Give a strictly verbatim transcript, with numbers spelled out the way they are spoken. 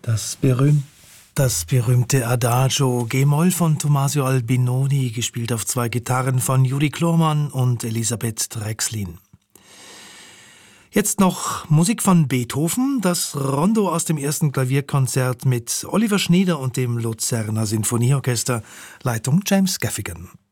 Das berühmt, das berühmte Adagio G-Moll von Tommaso Albinoni, gespielt auf zwei Gitarren von Juri Klormann und Elisabeth Drexlin. Jetzt noch Musik von Beethoven, das Rondo aus dem ersten Klavierkonzert mit Oliver Schnieder und dem Luzerner Sinfonieorchester, Leitung James Gaffigan.